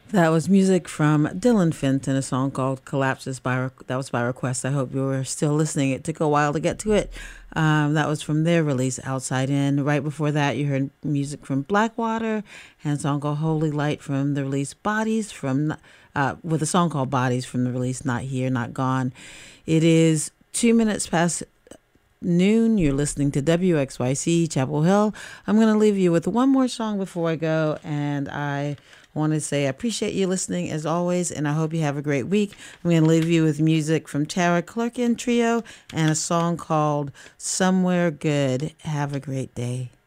That was music from Dylan Fenton, a song called "Collapses" that was by request. I hope you were still listening. It took a while to get to it. That was from their release, Outside In. Right before that, you heard music from Blackwater and a song called "Holy Light" from the release Bodies with a song called Bodies from the release Not Here, Not Gone. It is 2 minutes past noon. You're listening to WXYC Chapel Hill. I'm going to leave you with one more song before I go, and I want to say I appreciate you listening as always, and I hope you have a great week. I'm going to leave you with music from Tara Clerkin Trio and a song called Somewhere Good. Have a great day.